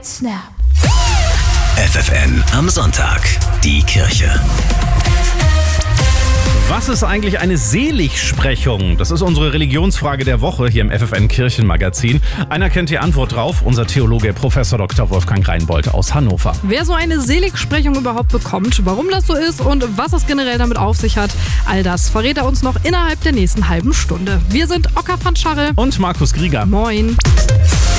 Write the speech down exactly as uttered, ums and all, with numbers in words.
Snap. F F N am Sonntag. Die Kirche. Was ist eigentlich eine Seligsprechung? Das ist unsere Religionsfrage der Woche hier im F F N Kirchenmagazin. Einer kennt die Antwort drauf, unser Theologe Professor Doktor Wolfgang Reinbold aus Hannover. Wer so eine Seligsprechung überhaupt bekommt, warum das so ist und was es generell damit auf sich hat, all das verrät er uns noch innerhalb der nächsten halben Stunde. Wir sind Ocker van Scharre und Markus Grieger. Moin.